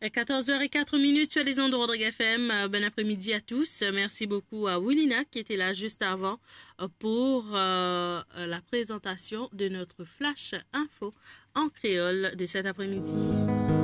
14h04 sur les ondes de Rodrigue FM. Bon après-midi à tous. Merci beaucoup à Willina qui était là juste avant pour la présentation de notre Flash Info en créole de cet après-midi.